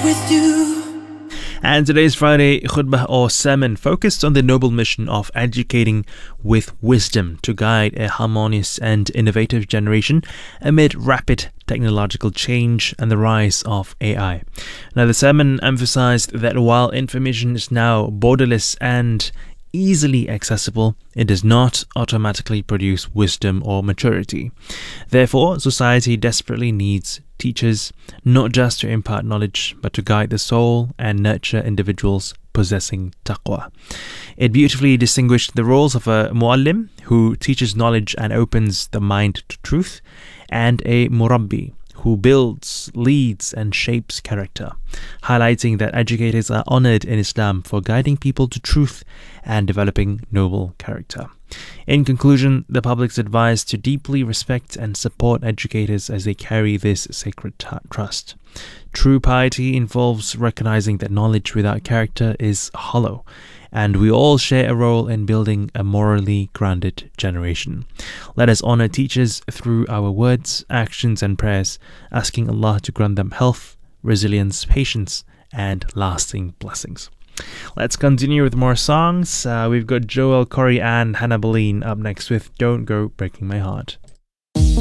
with you. And today's Friday khutbah or sermon focused on the noble mission of educating with wisdom to guide a harmonious and innovative generation amid rapid technological change and the rise of AI. Now, the sermon emphasized that while information is now borderless and easily accessible, it does not automatically produce wisdom or maturity. Therefore, society desperately needs teachers, not just to impart knowledge, but to guide the soul and nurture individuals possessing taqwa. It beautifully distinguished the roles of a muallim, who teaches knowledge and opens the mind to truth, and a murabbi, who builds, leads and shapes character, highlighting that educators are honored in Islam for guiding people to truth and developing noble character. In conclusion, the public's advised to deeply respect and support educators as they carry this sacred trust. True piety involves recognizing that knowledge without character is hollow, and we all share a role in building a morally grounded generation. Let us honor teachers through our words, actions and prayers, asking Allah to grant them health, resilience, patience and lasting blessings. Let's continue with more songs. We've got Joel Corey and Hannah Boleyn up next with Don't Go Breaking My Heart.